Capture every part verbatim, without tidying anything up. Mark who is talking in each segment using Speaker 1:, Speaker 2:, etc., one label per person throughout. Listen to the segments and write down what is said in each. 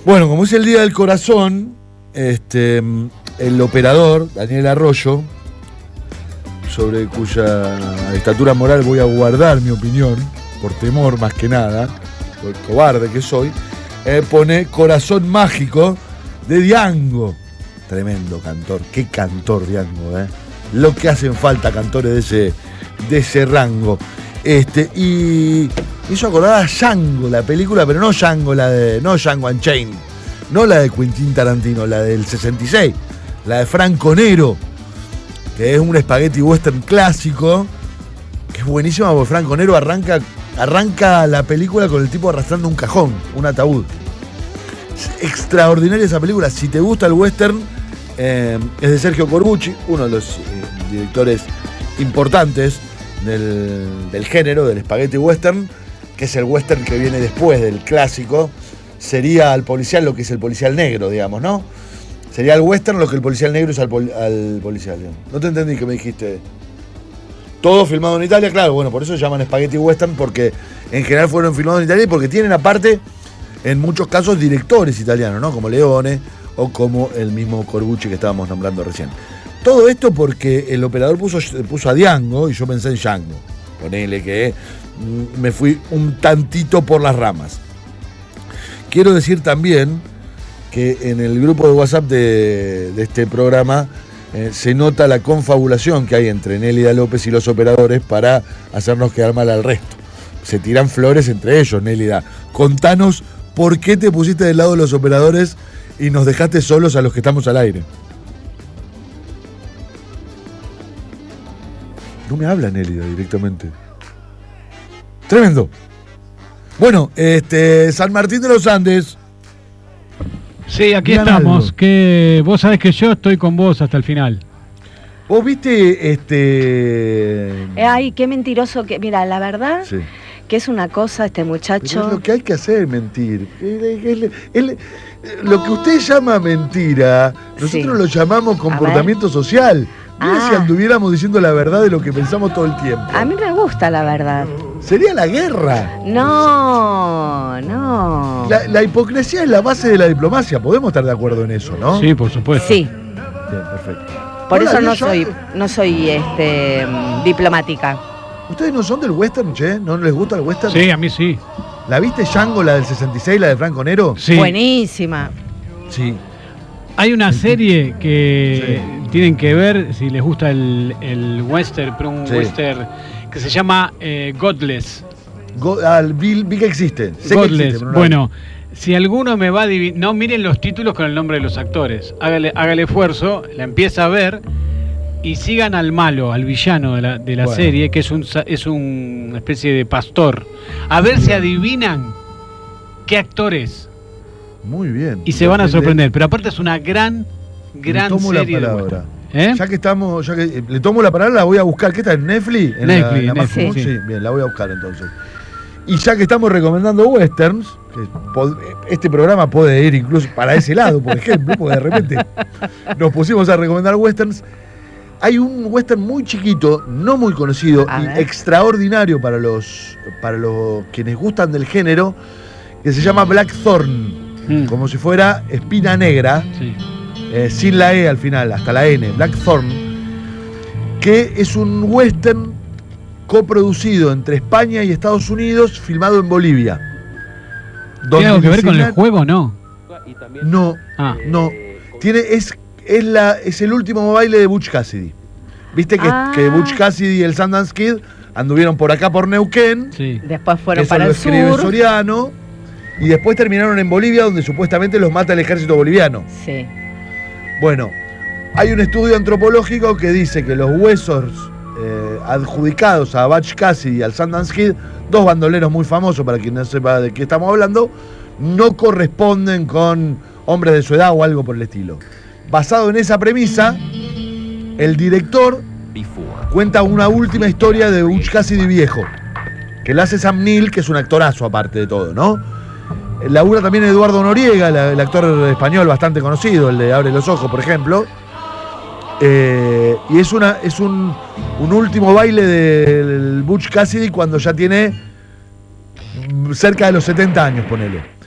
Speaker 1: Bueno, como es el Día del Corazón, este, el operador, Daniel Arroyo, sobre cuya estatura moral voy a guardar mi opinión, por temor más que nada, por el cobarde que soy, eh, pone Corazón Mágico de Diango. Tremendo cantor, qué cantor Diango, ¿eh? Lo que hacen falta cantores de ese, de ese rango. Este, y hizo acordar a Django, la película, pero no Django, la de, no Django Unchained, no la de Quentin Tarantino, la del sesenta y seis, la de Franco Nero, que es un spaghetti western clásico, que es buenísima porque Franco Nero arranca, arranca la película con el tipo arrastrando un cajón, un ataúd. Es extraordinaria esa película. Si te gusta el western, eh, es de Sergio Corbucci, uno de los eh, directores importantes del, del género, del spaghetti western, que es el western que viene después del clásico. Sería al policial lo que es el policial negro, digamos, ¿no? Sería el western lo que el policial negro es al, pol al policial, digamos. No te entendí que me dijiste. Todo filmado en Italia, claro, bueno, por eso se llaman spaghetti western, porque en general fueron filmados en Italia y porque tienen aparte, en muchos casos, directores italianos, ¿no? Como Leone o como el mismo Corbucci que estábamos nombrando recién. Todo esto porque el operador puso, puso a Diango y yo pensé en Django. Ponele que me fui un tantito por las ramas. Quiero decir también que en el grupo de WhatsApp de, de este programa eh, se nota la confabulación que hay entre Nélida López y los operadores para hacernos quedar mal al resto. Se tiran flores entre ellos, Nélida. Contanos por qué te pusiste del lado de los operadores y nos dejaste solos a los que estamos al aire. No me habla Nélida directamente. Tremendo. Bueno, este, San Martín de los Andes.
Speaker 2: Sí, aquí estamos. Que vos sabés que yo estoy con vos hasta el final.
Speaker 1: ¿Vos viste este...?
Speaker 3: Ay, qué mentiroso que... Mira, la verdad... Sí. Que es una cosa este muchacho...
Speaker 1: Pero es lo que hay que hacer, mentir. Él, él, él, lo que usted llama mentira, nosotros sí. lo llamamos comportamiento social. Mira ah. si anduviéramos diciendo la verdad de lo que pensamos todo el tiempo.
Speaker 3: A mí me gusta la verdad.
Speaker 1: Sería la guerra.
Speaker 3: No, no.
Speaker 1: La, la hipocresía es la base de la diplomacia. Podemos estar de acuerdo en eso, ¿no?
Speaker 2: Sí, por supuesto.
Speaker 3: Sí.
Speaker 1: Bien, perfecto.
Speaker 3: Por Hola, eso no soy, no soy este, diplomática.
Speaker 1: ¿Ustedes no son del western, che? ¿No les gusta el western?
Speaker 2: Sí, a mí sí.
Speaker 1: ¿La viste Django, la del sesenta y seis, la de Franco Nero?
Speaker 2: Sí.
Speaker 3: Buenísima.
Speaker 1: Sí.
Speaker 2: Hay una serie que sí. tienen que ver, si les gusta el, el western, pero un sí. western que se llama eh, Godless.
Speaker 1: God, ah, vi, vi que existe. Sé
Speaker 2: Godless.
Speaker 1: Que existe,
Speaker 2: bueno, si alguno me va a adivinar... No miren los títulos con el nombre de los actores. Hágale, hágale esfuerzo, la empieza a ver y sigan al malo, al villano de la, de la bueno. serie, que es un es un, una especie de pastor. A ver si adivinan qué actor es.
Speaker 1: Muy bien.
Speaker 2: Y se van a sorprender. Pero aparte es una gran, gran
Speaker 1: le tomo
Speaker 2: serie.
Speaker 1: La palabra. ¿Eh? Ya que estamos, ya que le tomo la palabra, la voy a buscar. ¿Qué está en Netflix? ¿En
Speaker 2: Netflix,
Speaker 1: la, en la
Speaker 2: Netflix
Speaker 1: sí. sí, bien, la voy a buscar entonces. Y ya que estamos recomendando westerns, que este programa puede ir incluso para ese lado, por ejemplo, porque de repente nos pusimos a recomendar westerns. Hay un western muy chiquito, no muy conocido a y ver. extraordinario para los, para los quienes gustan del género, que se llama Blackthorn, mm. como si fuera espina negra, sí. eh, sin la E al final, hasta la N, Blackthorn, que es un western coproducido entre España y Estados Unidos, filmado en Bolivia.
Speaker 2: ¿Tiene algo que ver con el juego, no?
Speaker 1: No, ah. no. Tiene, es, es, la, es el último baile de Butch Cassidy. Viste que, ah. que Butch Cassidy y el Sundance Kid anduvieron por acá por Neuquén.
Speaker 3: Sí. Después fueron para
Speaker 1: el sur. Eso lo escribe Soriano. Y después terminaron en Bolivia, donde supuestamente los mata el ejército boliviano.
Speaker 3: Sí.
Speaker 1: Bueno, hay un estudio antropológico que dice que los huesos eh, adjudicados a Butch Cassidy y al Sundance Kid, dos bandoleros muy famosos, para quien no sepa de qué estamos hablando, no corresponden con hombres de su edad o algo por el estilo. Basado en esa premisa, el director cuenta una última historia de Butch Cassidy viejo, que la hace Sam Neill, que es un actorazo aparte de todo, ¿no? Labura también Eduardo Noriega, el actor español bastante conocido, el de Abre los Ojos, por ejemplo. Eh, y es, una, es un, un último baile del Butch Cassidy cuando ya tiene cerca de los setenta años, ponele.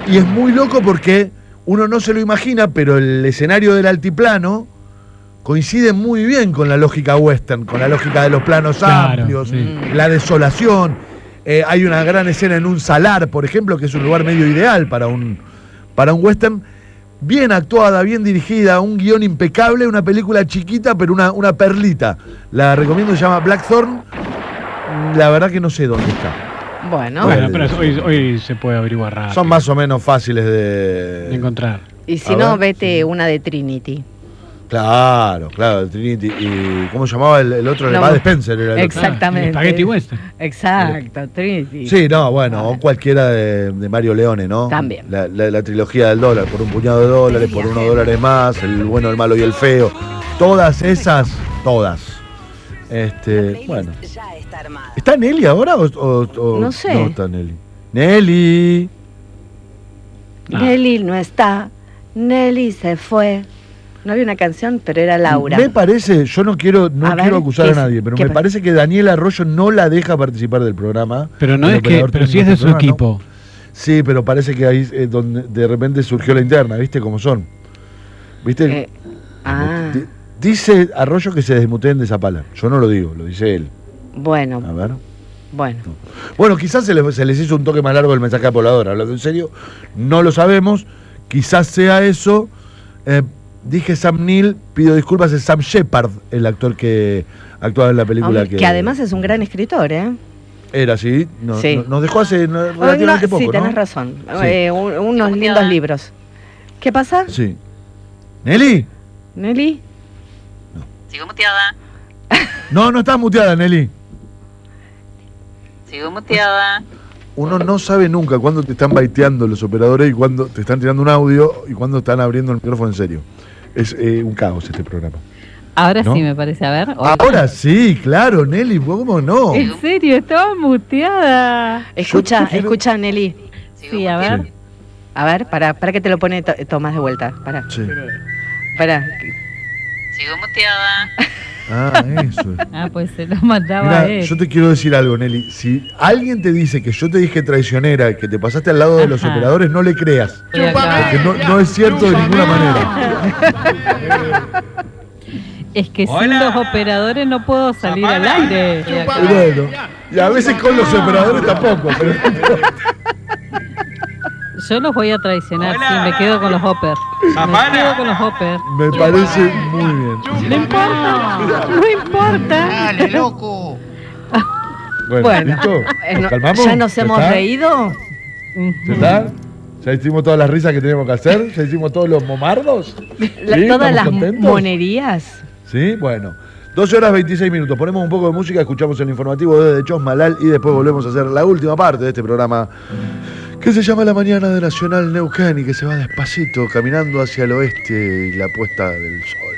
Speaker 1: Y es muy loco porque uno no se lo imagina, pero el escenario del altiplano coincide muy bien con la lógica western, con la lógica de los planos
Speaker 2: Claro,
Speaker 1: amplios,
Speaker 2: sí.
Speaker 1: la desolación. Eh, hay una gran escena en un salar, por ejemplo, que es un lugar medio ideal para un, para un western. Bien actuada, bien dirigida, un guión impecable, una película chiquita, pero una, una perlita. La recomiendo, se llama Blackthorn. La verdad que no sé dónde está.
Speaker 3: Bueno.
Speaker 2: Bueno, pero hoy, hoy se puede averiguar rápido.
Speaker 1: Son más o menos fáciles de,
Speaker 2: de encontrar.
Speaker 3: Y si
Speaker 1: A
Speaker 3: no,
Speaker 1: ver.
Speaker 3: vete una de Trinity.
Speaker 1: Claro, claro, el Trinity. ¿Y cómo se llamaba el, el otro?
Speaker 3: No,
Speaker 1: el Bud Spencer era el otro.
Speaker 3: exactamente.
Speaker 2: Ah, el Spaghetti Western.
Speaker 3: Exacto, Trinity.
Speaker 1: Sí, no, bueno, o cualquiera de, de Mario Leone, ¿no?
Speaker 3: También.
Speaker 1: La, la- la trilogía del dólar, por un puñado de dólares, por unos dólares más, el bueno, el malo y el feo. Todas esas, todas. Este, bueno.
Speaker 4: Ya está armada.
Speaker 1: ¿Está Nelly ahora o, o- o-
Speaker 3: No sé.
Speaker 1: No está Nelly. Nelly.
Speaker 2: Ah.
Speaker 3: Nelly no está. Nelly se fue. No había una canción, pero era Laura.
Speaker 1: Me parece, yo no quiero, no
Speaker 3: A ver,
Speaker 1: quiero acusar
Speaker 3: ¿qué
Speaker 1: a
Speaker 3: es?
Speaker 1: nadie, pero
Speaker 3: ¿Qué
Speaker 1: me
Speaker 3: pasa?
Speaker 1: parece que Daniel Arroyo no la deja participar del programa.
Speaker 2: Pero no
Speaker 1: El
Speaker 2: es que,
Speaker 1: operador
Speaker 2: pero si
Speaker 1: técnico
Speaker 2: es de
Speaker 1: del
Speaker 2: su
Speaker 1: programa,
Speaker 2: equipo.
Speaker 1: ¿no? Sí, pero parece que ahí es donde de repente surgió la interna, ¿viste cómo son? ¿Viste?
Speaker 3: Eh, ah,
Speaker 1: Di- Dice Arroyo que se desmuteen de Zapala. Yo no lo digo, lo dice él. A
Speaker 3: bueno,
Speaker 1: ver.
Speaker 3: bueno.
Speaker 1: Bueno, quizás se les, se les hizo un toque más largo el mensaje a Poblador. Hablando en serio, no lo sabemos. Quizás sea eso. Eh, dije Sam Neill, pido disculpas, es Sam Shepard, el actor que actuaba en la película.
Speaker 3: Hombre,
Speaker 1: que,
Speaker 3: que además es un gran escritor, ¿eh?
Speaker 1: Era, sí. No-
Speaker 3: Sí.
Speaker 1: no- nos dejó hace no,
Speaker 3: Oh,
Speaker 1: relativamente
Speaker 3: no,
Speaker 1: poco,
Speaker 3: sí, tenés
Speaker 1: ¿no?
Speaker 3: razón.
Speaker 1: Sí.
Speaker 3: Eh, un- unos lindos libros. ¿Qué pasa,
Speaker 1: Sí. ¿Nelly?
Speaker 3: Nelly?
Speaker 4: Sigo muteada.
Speaker 1: No, no estás muteada, Nelly.
Speaker 4: Sigo muteada.
Speaker 1: Uno no sabe nunca cuándo te están baiteando los operadores y cuándo te están tirando un audio y cuándo están abriendo el micrófono en serio. Es eh, un caos este programa.
Speaker 5: Ahora
Speaker 1: ¿No?
Speaker 5: sí me parece, a ver.
Speaker 1: Ahora sí, claro, Nelly, ¿cómo no?
Speaker 5: En serio, estaba muteada.
Speaker 3: Escucha,
Speaker 1: Yo quiero-
Speaker 3: escucha, Nelly.
Speaker 4: Sigo
Speaker 5: Sí, a
Speaker 4: muteada.
Speaker 5: ver.
Speaker 1: Sí,
Speaker 3: A ver, para, para que te lo pone to- Tomás de vuelta. Para,
Speaker 1: sí.
Speaker 3: para.
Speaker 4: Sigo muteada.
Speaker 1: Ah, eso.
Speaker 5: Ah, pues se lo mandaba
Speaker 1: Mirá,
Speaker 5: a él.
Speaker 1: yo te quiero decir algo, Nelly. Si alguien te dice que yo te dije traicionera y que te pasaste al lado de los
Speaker 5: Ajá.
Speaker 1: operadores, no le creas.
Speaker 5: Estoy acá.
Speaker 1: Porque no, no es cierto de ninguna manera.
Speaker 5: Es que sin los operadores no puedo salir al aire. Estoy acá.
Speaker 1: Y bueno, y a veces con los operadores tampoco, pero
Speaker 5: Yo los voy a traicionar, sí, me quedo con los hoppers. Me quedo con los hoppers.
Speaker 1: me parece muy bien.
Speaker 5: No importa, no importa.
Speaker 6: Dale, loco.
Speaker 1: Bueno,
Speaker 3: Bueno,
Speaker 1: ¿listo?
Speaker 3: eh,
Speaker 1: ¿Nos
Speaker 3: no-
Speaker 1: calmamos?
Speaker 3: ya nos
Speaker 1: ¿Ya
Speaker 3: hemos
Speaker 1: está?
Speaker 3: reído.
Speaker 1: ¿Ya está? ¿Ya hicimos todas las risas que teníamos que hacer? ¿Ya hicimos todos los momardos?
Speaker 3: La-
Speaker 1: ¿Sí?
Speaker 3: todas
Speaker 1: ¿Estamos
Speaker 3: las
Speaker 1: contentos?
Speaker 3: monerías.
Speaker 1: Sí, bueno. doce horas veintiséis minutos. Ponemos un poco de música, escuchamos el informativo de Chosmalal y después volvemos a hacer la última parte de este programa que se llama La Mañana de Nacional Neuquén y que se va despacito caminando hacia el oeste y la puesta del sol.